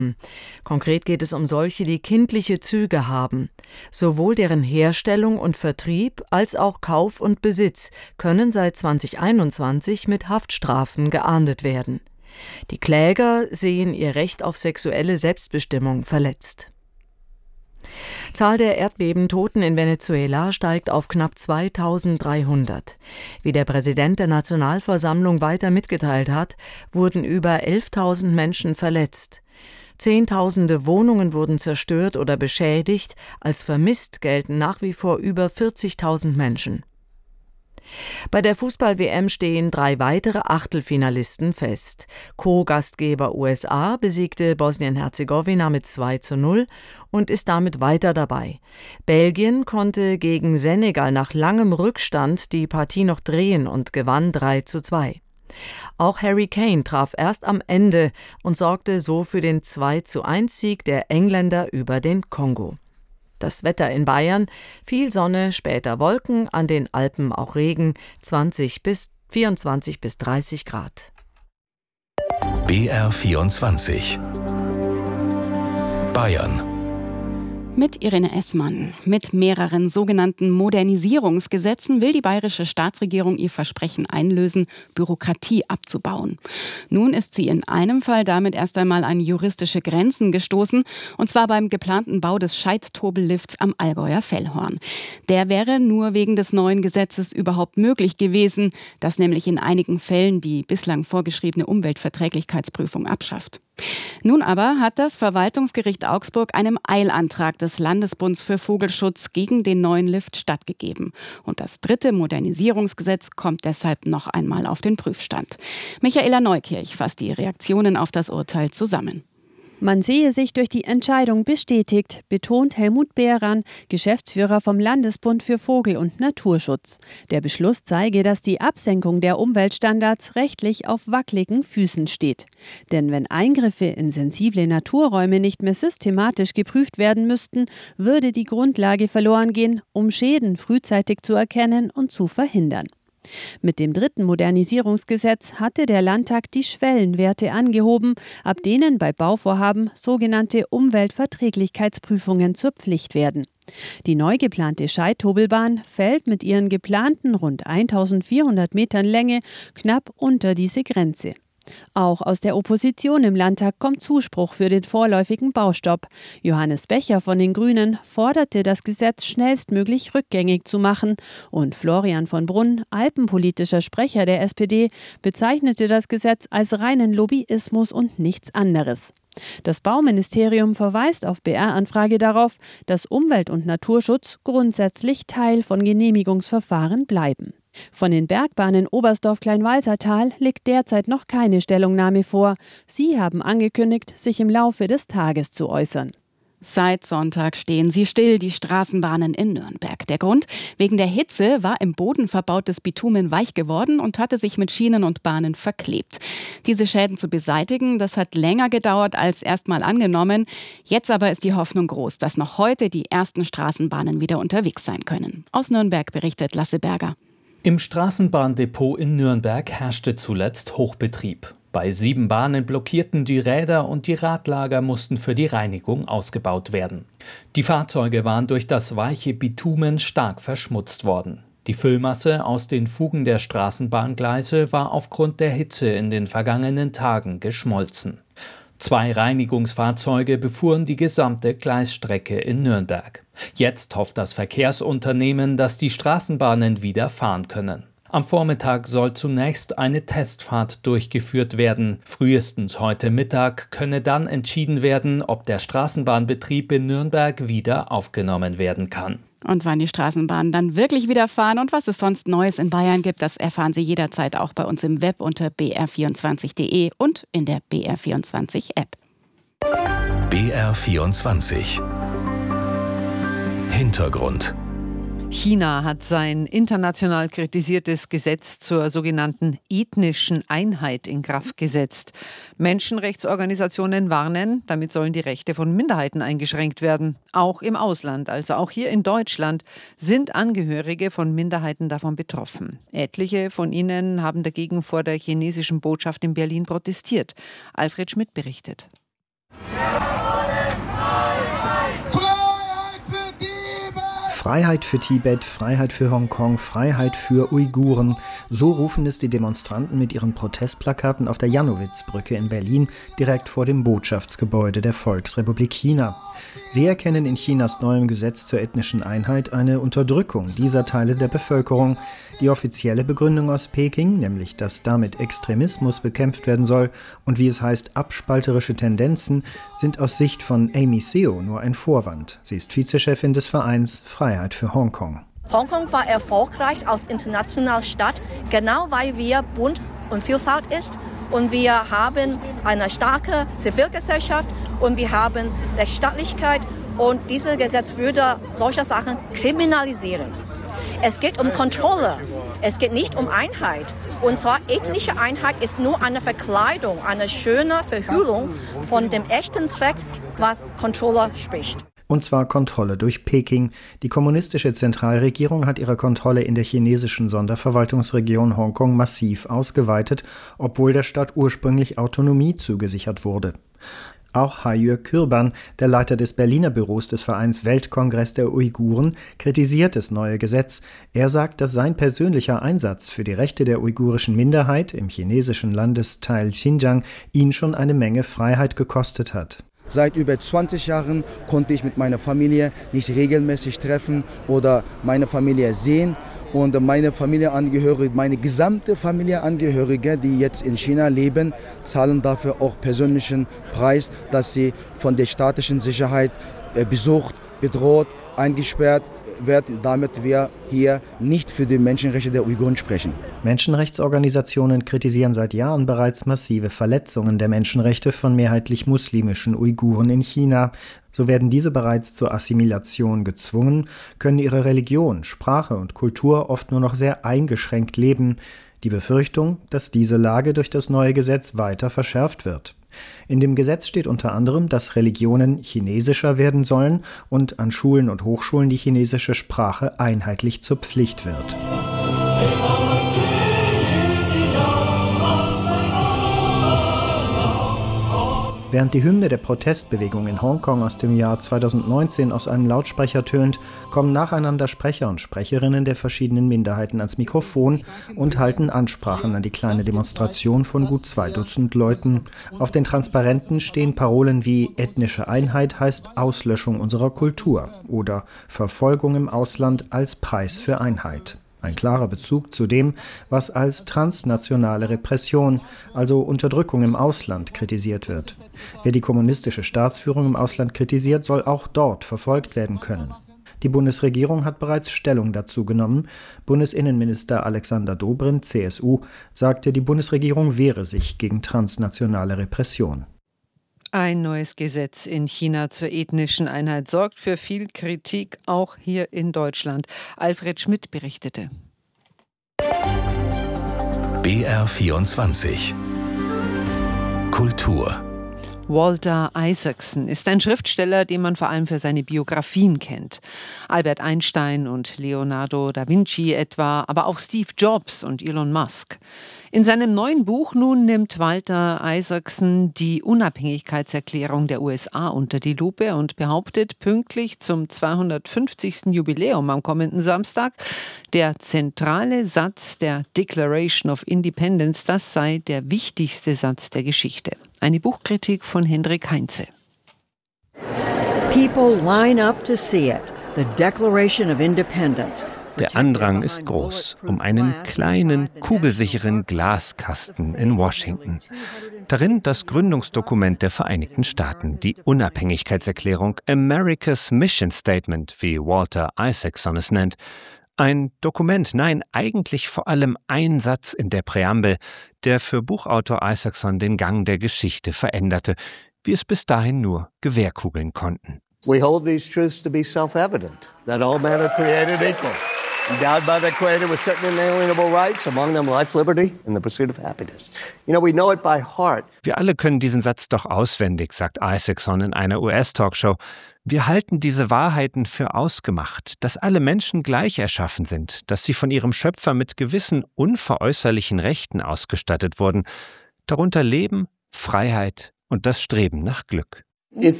Konkret geht es um solche, die kindliche Züge haben. Sowohl deren Herstellung und Vertrieb als auch Kauf und Besitz können seit 2021 mit Haftstrafen geahndet werden. Die Kläger sehen ihr Recht auf sexuelle Selbstbestimmung verletzt. Zahl der Erdbebentoten in Venezuela steigt auf knapp 2300. Wie der Präsident der Nationalversammlung weiter mitgeteilt hat, wurden über 11.000 Menschen verletzt. Zehntausende Wohnungen wurden zerstört oder beschädigt, als vermisst gelten nach wie vor über 40.000 Menschen. Bei der Fußball-WM stehen 3 weitere Achtelfinalisten fest. Co-Gastgeber USA besiegte Bosnien-Herzegowina mit 2:0 und ist damit weiter dabei. Belgien konnte gegen Senegal nach langem Rückstand die Partie noch drehen und gewann 3:2. Auch Harry Kane traf erst am Ende und sorgte so für den 2:1-Sieg der Engländer über den Kongo. Das Wetter in Bayern: viel Sonne, später Wolken, an den Alpen auch Regen, 24 bis 30 Grad. BR24 Bayern. Mit Irene Essmann. Mit mehreren sogenannten Modernisierungsgesetzen will die bayerische Staatsregierung ihr Versprechen einlösen, Bürokratie abzubauen. Nun ist sie in einem Fall damit erst einmal an juristische Grenzen gestoßen, und zwar beim geplanten Bau des Scheit-Tobel-Lifts am Allgäuer Fellhorn. Der wäre nur wegen des neuen Gesetzes überhaupt möglich gewesen, das nämlich in einigen Fällen die bislang vorgeschriebene Umweltverträglichkeitsprüfung abschafft. Nun aber hat das Verwaltungsgericht Augsburg einem Eilantrag des Landesbunds für Vogelschutz gegen den neuen Lift stattgegeben. Und das 3. Modernisierungsgesetz kommt deshalb noch einmal auf den Prüfstand. Michaela Neukirch fasst die Reaktionen auf das Urteil zusammen. Man sehe sich durch die Entscheidung bestätigt, betont Helmut Behran, Geschäftsführer vom Landesbund für Vogel- und Naturschutz. Der Beschluss zeige, dass die Absenkung der Umweltstandards rechtlich auf wackeligen Füßen steht. Denn wenn Eingriffe in sensible Naturräume nicht mehr systematisch geprüft werden müssten, würde die Grundlage verloren gehen, um Schäden frühzeitig zu erkennen und zu verhindern. Mit dem 3. Modernisierungsgesetz hatte der Landtag die Schwellenwerte angehoben, ab denen bei Bauvorhaben sogenannte Umweltverträglichkeitsprüfungen zur Pflicht werden. Die neu geplante Scheit-Tobelbahn fällt mit ihren geplanten rund 1400 Metern Länge knapp unter diese Grenze. Auch aus der Opposition im Landtag kommt Zuspruch für den vorläufigen Baustopp. Johannes Becher von den Grünen forderte, das Gesetz schnellstmöglich rückgängig zu machen. Und Florian von Brunn, alpenpolitischer Sprecher der SPD, bezeichnete das Gesetz als reinen Lobbyismus und nichts anderes. Das Bauministerium verweist auf BR-Anfrage darauf, dass Umwelt- und Naturschutz grundsätzlich Teil von Genehmigungsverfahren bleiben. Von den Bergbahnen Oberstdorf-Kleinwalsertal liegt derzeit noch keine Stellungnahme vor. Sie haben angekündigt, sich im Laufe des Tages zu äußern. Seit Sonntag stehen sie still, die Straßenbahnen in Nürnberg. Der Grund: wegen der Hitze war im Boden verbautes Bitumen weich geworden und hatte sich mit Schienen und Bahnen verklebt. Diese Schäden zu beseitigen, das hat länger gedauert als erstmal angenommen. Jetzt aber ist die Hoffnung groß, dass noch heute die ersten Straßenbahnen wieder unterwegs sein können. Aus Nürnberg berichtet Lasse Berger. Im Straßenbahndepot in Nürnberg herrschte zuletzt Hochbetrieb. Bei 7 Bahnen blockierten die Räder und die Radlager mussten für die Reinigung ausgebaut werden. Die Fahrzeuge waren durch das weiche Bitumen stark verschmutzt worden. Die Füllmasse aus den Fugen der Straßenbahngleise war aufgrund der Hitze in den vergangenen Tagen geschmolzen. 2 Reinigungsfahrzeuge befuhren die gesamte Gleisstrecke in Nürnberg. Jetzt hofft das Verkehrsunternehmen, dass die Straßenbahnen wieder fahren können. Am Vormittag soll zunächst eine Testfahrt durchgeführt werden. Frühestens heute Mittag könne dann entschieden werden, ob der Straßenbahnbetrieb in Nürnberg wieder aufgenommen werden kann. Und wann die Straßenbahnen dann wirklich wieder fahren und was es sonst Neues in Bayern gibt, das erfahren Sie jederzeit auch bei uns im Web unter br24.de und in der BR24-App. BR24 Hintergrund. China hat sein international kritisiertes Gesetz zur sogenannten ethnischen Einheit in Kraft gesetzt. Menschenrechtsorganisationen warnen, damit sollen die Rechte von Minderheiten eingeschränkt werden. Auch im Ausland, also auch hier in Deutschland, sind Angehörige von Minderheiten davon betroffen. Etliche von ihnen haben dagegen vor der chinesischen Botschaft in Berlin protestiert. Alfred Schmidt berichtet. Freiheit für Tibet, Freiheit für Hongkong, Freiheit für Uiguren. So rufen es die Demonstranten mit ihren Protestplakaten auf der Janowitz-Brücke in Berlin, direkt vor dem Botschaftsgebäude der Volksrepublik China. Sie erkennen in Chinas neuem Gesetz zur ethnischen Einheit eine Unterdrückung dieser Teile der Bevölkerung. Die offizielle Begründung aus Peking, nämlich dass damit Extremismus bekämpft werden soll und wie es heißt, abspalterische Tendenzen, sind aus Sicht von Amy Seo nur ein Vorwand. Sie ist Vizechefin des Vereins Freiheit für Hongkong. Hongkong war erfolgreich als internationale Stadt, genau weil wir bunt und Vielfalt ist. Und wir haben eine starke Zivilgesellschaft und wir haben Rechtsstaatlichkeit. Und dieses Gesetz würde solche Sachen kriminalisieren. Es geht um Kontrolle, es geht nicht um Einheit. Und zwar ethnische Einheit ist nur eine Verkleidung, eine schöne Verhüllung von dem echten Zweck, was Kontrolle spricht. Und zwar Kontrolle durch Peking. Die kommunistische Zentralregierung hat ihre Kontrolle in der chinesischen Sonderverwaltungsregion Hongkong massiv ausgeweitet, obwohl der Stadt ursprünglich Autonomie zugesichert wurde. Auch Haiyue Kürban, der Leiter des Berliner Büros des Vereins Weltkongress der Uiguren, kritisiert das neue Gesetz. Er sagt, dass sein persönlicher Einsatz für die Rechte der uigurischen Minderheit im chinesischen Landesteil Xinjiang ihn schon eine Menge Freiheit gekostet hat. Seit über 20 Jahren konnte ich mit meiner Familie nicht regelmäßig treffen oder meine Familie sehen. Und meine Familienangehörige, meine gesamte Familienangehörige, die jetzt in China leben, zahlen dafür auch persönlichen Preis, dass sie von der staatlichen Sicherheit besucht, bedroht, eingesperrt werden, damit wir hier nicht für die Menschenrechte der Uiguren sprechen. Menschenrechtsorganisationen kritisieren seit Jahren bereits massive Verletzungen der Menschenrechte von mehrheitlich muslimischen Uiguren in China. So werden diese bereits zur Assimilation gezwungen, können ihre Religion, Sprache und Kultur oft nur noch sehr eingeschränkt leben. Die Befürchtung, dass diese Lage durch das neue Gesetz weiter verschärft wird. In dem Gesetz steht unter anderem, dass Religionen chinesischer werden sollen und an Schulen und Hochschulen die chinesische Sprache einheitlich zur Pflicht wird. Während die Hymne der Protestbewegung in Hongkong aus dem Jahr 2019 aus einem Lautsprecher tönt, kommen nacheinander Sprecher und Sprecherinnen der verschiedenen Minderheiten ans Mikrofon und halten Ansprachen an die kleine Demonstration von gut 2 Dutzend Leuten. Auf den Transparenten stehen Parolen wie ethnische Einheit heißt Auslöschung unserer Kultur oder Verfolgung im Ausland als Preis für Einheit. Ein klarer Bezug zu dem, was als transnationale Repression, also Unterdrückung im Ausland, kritisiert wird. Wer die kommunistische Staatsführung im Ausland kritisiert, soll auch dort verfolgt werden können. Die Bundesregierung hat bereits Stellung dazu genommen. Bundesinnenminister Alexander Dobrindt, CSU, sagte, die Bundesregierung wehre sich gegen transnationale Repression. Ein neues Gesetz in China zur ethnischen Einheit sorgt für viel Kritik, auch hier in Deutschland. Alfred Schmidt berichtete. BR24 Kultur. Walter Isaacson ist ein Schriftsteller, den man vor allem für seine Biografien kennt. Albert Einstein und Leonardo da Vinci etwa, aber auch Steve Jobs und Elon Musk. In seinem neuen Buch nun nimmt Walter Isaacson die Unabhängigkeitserklärung der USA unter die Lupe und behauptet pünktlich zum 250. Jubiläum am kommenden Samstag, der zentrale Satz der Declaration of Independence, das sei der wichtigste Satz der Geschichte. Eine Buchkritik von Hendrik Heinze. People line up to see it. The Declaration of Independence. Der Andrang ist groß um einen kleinen, kugelsicheren Glaskasten in Washington. Darin das Gründungsdokument der Vereinigten Staaten, die Unabhängigkeitserklärung America's Mission Statement, wie Walter Isaacson es nennt. Ein Dokument, nein, eigentlich vor allem ein Satz in der Präambel, der für Buchautor Isaacson den Gang der Geschichte veränderte, wie es bis dahin nur Gewehrkugeln konnten. We hold these truths to be self-evident, that all men are created equal. Endowed by their Creator with certain inalienable rights, among them life, liberty, and the pursuit of happiness. You know, we know it by heart. Wir alle können diesen Satz doch auswendig, sagt Isaacson in einer US-Talkshow. Wir halten diese Wahrheiten für ausgemacht, dass alle Menschen gleich erschaffen sind, dass sie von ihrem Schöpfer mit gewissen unveräußerlichen Rechten ausgestattet wurden, darunter Leben, Freiheit und das Streben nach Glück. If